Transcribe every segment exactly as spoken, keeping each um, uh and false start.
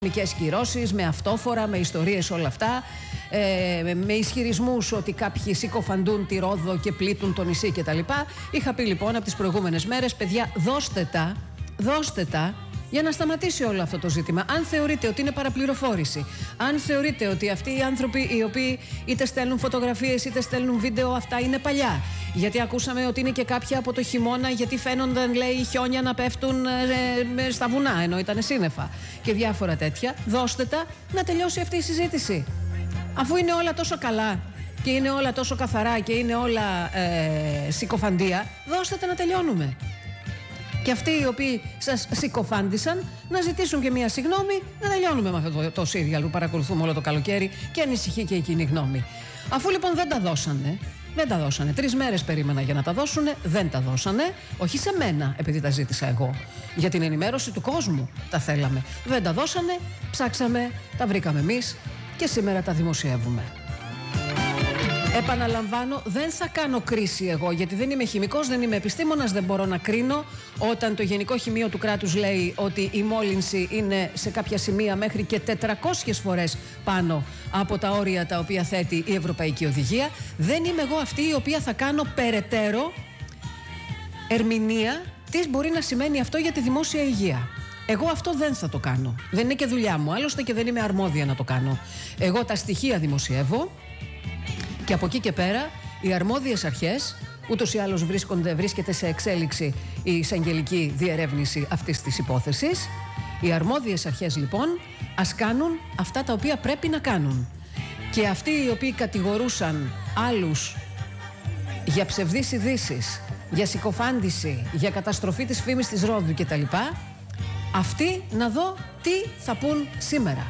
οικονομικές κυρώσεις, με αυτόφορα, με ιστορίες όλα αυτά, ε, με ισχυρισμούς ότι κάποιοι συκοφαντούν τη Ρόδο και πλήττουν το νησί κτλ. Είχα πει λοιπόν από τις προηγούμενες μέρες, παιδιά, δώστε τα, δώστε τα για να σταματήσει όλο αυτό το ζήτημα. Αν θεωρείτε ότι είναι παραπληροφόρηση, αν θεωρείτε ότι αυτοί οι άνθρωποι οι οποίοι είτε στέλνουν φωτογραφίες είτε στέλνουν βίντεο, αυτά είναι παλιά. Γιατί ακούσαμε ότι είναι και κάποια από το χειμώνα, γιατί φαίνονταν, λέει, χιόνια να πέφτουν ε, στα βουνά, ενώ ήταν σύννεφα και διάφορα τέτοια. Δώστε τα να τελειώσει αυτή η συζήτηση. Αφού είναι όλα τόσο καλά και είναι όλα τόσο καθαρά και είναι όλα ε, συκοφαντία, δώστε τα να τελειώνουμε. Και αυτοί οι οποίοι σας συκοφάντησαν να ζητήσουν και μία συγγνώμη, να τελειώνουμε με αυτό το, το σύριαλ που παρακολουθούμε όλο το καλοκαίρι και ανησυχεί και η κοινή γνώμη. Αφού λοιπόν δεν τα δώσανε, δεν τα δώσανε. Τρεις μέρες περίμενα για να τα δώσουνε, δεν τα δώσανε. Όχι σε μένα, επειδή τα ζήτησα εγώ. Για την ενημέρωση του κόσμου τα θέλαμε. Δεν τα δώσανε, ψάξαμε, τα βρήκαμε εμείς και σήμερα τα δημοσιεύουμε. Επαναλαμβάνω, δεν θα κάνω κρίση εγώ, γιατί δεν είμαι χημικός, δεν είμαι επιστήμονας, δεν μπορώ να κρίνω όταν το Γενικό Χημείο του κράτους λέει ότι η μόλυνση είναι σε κάποια σημεία μέχρι και τετρακόσιες φορές πάνω από τα όρια τα οποία θέτει η Ευρωπαϊκή Οδηγία. Δεν είμαι εγώ αυτή η οποία θα κάνω περαιτέρω ερμηνεία τι μπορεί να σημαίνει αυτό για τη δημόσια υγεία. Εγώ αυτό δεν θα το κάνω. Δεν είναι και δουλειά μου, άλλωστε, και δεν είμαι αρμόδια να το κάνω. Εγώ τα στοιχεία δημοσιεύω. Και από εκεί και πέρα, οι αρμόδιες αρχές, ούτως ή άλλως βρίσκονται, βρίσκεται σε εξέλιξη η εισαγγελική διερεύνηση αυτής της υπόθεσης. Οι αρμόδιες αρχές λοιπόν ας κάνουν αυτά τα οποία πρέπει να κάνουν. Και αυτοί οι οποίοι κατηγορούσαν άλλους για ψευδείς ειδήσεις, για συκοφάντηση, για καταστροφή της φήμης της Ρόδου κτλ., αυτοί να δω τι θα πούν σήμερα.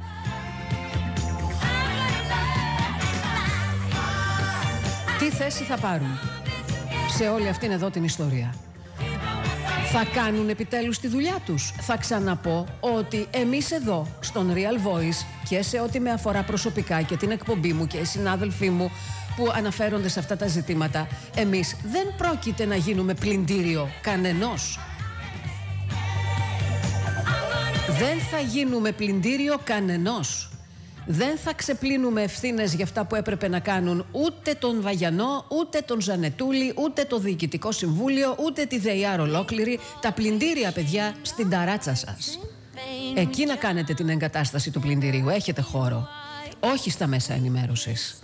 Τι θέση θα πάρουν σε όλη αυτήν εδώ την ιστορία. Θα κάνουν επιτέλους τη δουλειά τους. Θα ξαναπώ ότι εμείς εδώ στον Real Voice και σε ό,τι με αφορά προσωπικά και την εκπομπή μου και οι συνάδελφοί μου που αναφέρονται σε αυτά τα ζητήματα, εμείς δεν πρόκειται να γίνουμε πλυντήριο κανενός. Δεν θα γίνουμε πλυντήριο κανενός. Δεν θα ξεπλύνουμε ευθύνες για αυτά που έπρεπε να κάνουν ούτε τον Βαγιανό, ούτε τον Ζανετούλη, ούτε το Διοικητικό Συμβούλιο, ούτε τη ΔΕΙΑΡ ολόκληρη. Τα πλυντήρια, παιδιά, στην ταράτσα σας. Εκεί να κάνετε την εγκατάσταση του πλυντηρίου. Έχετε χώρο. Όχι στα μέσα ενημέρωσης.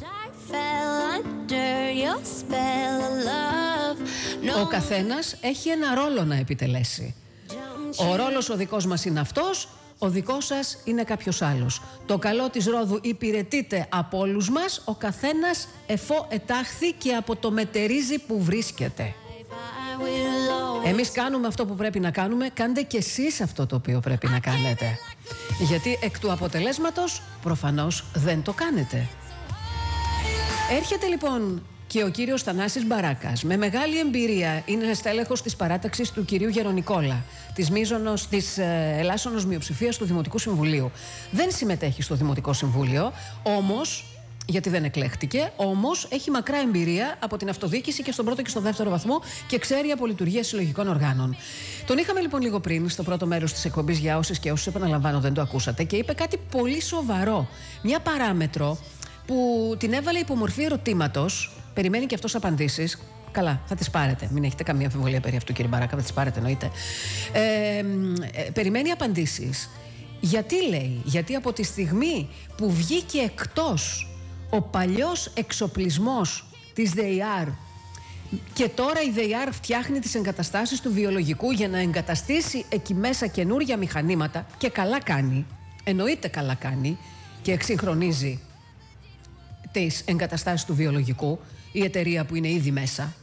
Ο καθένας έχει ένα ρόλο να επιτελέσει. Ο ρόλος ο δικός μας είναι αυτός. Ο δικός σας είναι κάποιος άλλος. Το καλό της Ρόδου υπηρετείται από όλους μας, ο καθένας εφό ετάχθη και από το μετερίζει που βρίσκεται. Εμείς κάνουμε αυτό που πρέπει να κάνουμε, κάντε κι εσείς αυτό το οποίο πρέπει να κάνετε. Γιατί εκ του αποτελέσματος προφανώς δεν το κάνετε. Έρχεται λοιπόν και ο κύριος Θανάσης Μπαράκας, με μεγάλη εμπειρία, είναι στέλεχος της παράταξης του κυρίου Γερονικόλα, της, μίζωνος, της ε, ελάσσονος μειοψηφίας του Δημοτικού Συμβουλίου. Δεν συμμετέχει στο Δημοτικό Συμβούλιο, όμως, γιατί δεν εκλέχτηκε, όμως έχει μακρά εμπειρία από την αυτοδιοίκηση και στον πρώτο και στο δεύτερο βαθμό και ξέρει από λειτουργία συλλογικών οργάνων. Τον είχαμε λοιπόν λίγο πριν στο πρώτο μέρος της εκπομπής, για όσες και όσους, επαναλαμβάνω, δεν το ακούσατε, και είπε κάτι πολύ σοβαρό. Μια παράμετρο που την έβαλε υπό μορφή ερωτήματος. Περιμένει και αυτός απαντήσεις. Καλά, θα τις πάρετε. Μην έχετε καμία αμφιβολία περί αυτού, κύριε Μπαράκα, θα τις πάρετε, εννοείται. Ε, ε, περιμένει απαντήσεις. Γιατί, λέει, γιατί από τη στιγμή που βγήκε εκτός ο παλιός εξοπλισμός της ΔΕΙΑΡ και τώρα η ΔΕΙΑΡ φτιάχνει τις εγκαταστάσεις του βιολογικού για να εγκαταστήσει εκεί μέσα καινούρια μηχανήματα, και καλά κάνει, εννοείται καλά κάνει, και εξυγχρονίζει τις εγκαταστάσεις του βιολογικού, η εταιρεία που είναι ήδη μέσα.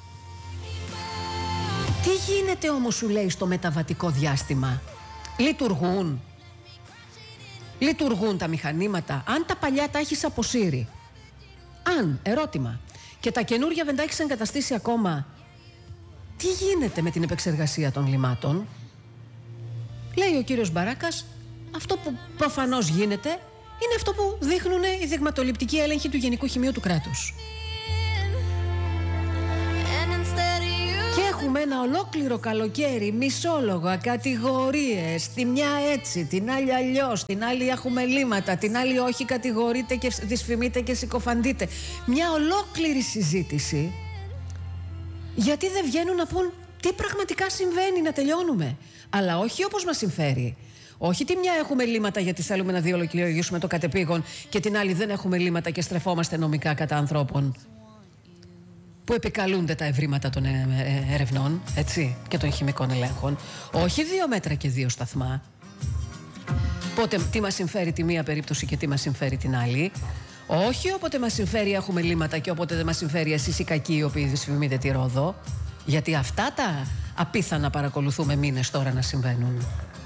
Τι γίνεται όμως, σου λέει, στο μεταβατικό διάστημα? Λειτουργούν. Λειτουργούν τα μηχανήματα. Αν τα παλιά τα έχεις αποσύρει, αν, ερώτημα, και τα καινούρια δεν τα έχεις εγκαταστήσει ακόμα, τι γίνεται με την επεξεργασία των λιμάτων? Λέει ο κύριος Μπαράκας, αυτό που προφανώς γίνεται είναι αυτό που δείχνουν οι δειγματοληπτικοί έλεγχοι του Γενικού Χημείου του κράτους. Και έχουμε κάνουμε ένα ολόκληρο καλοκαίρι μισόλογα, κατηγορίες, τη μια έτσι, την άλλη αλλιώς, την άλλη έχουμε λύματα, την άλλη όχι, κατηγορείται και δυσφημείται και συκοφαντείται. Μια ολόκληρη συζήτηση. Γιατί δεν βγαίνουν να πούν τι πραγματικά συμβαίνει, να τελειώνουμε. Αλλά όχι όπως μας συμφέρει. Όχι τη μια έχουμε λύματα γιατί θέλουμε να διολογήσουμε το κατεπήγον και την άλλη δεν έχουμε λύματα και στρεφόμαστε νομικά κατά ανθρώπων που επικαλούνται τα ευρήματα των ερευνών, έτσι, και των χημικών ελέγχων. Όχι δύο μέτρα και δύο σταθμά. Πότε τι μας συμφέρει τη μία περίπτωση και τι μας συμφέρει την άλλη. Όχι όποτε μας συμφέρει έχουμε λύματα και όποτε δεν μας συμφέρει εσείς οι κακοί οι οποίοι δυσφημείτε τη Ρόδο. Γιατί αυτά τα απίθανα παρακολουθούμε μήνες τώρα να συμβαίνουν.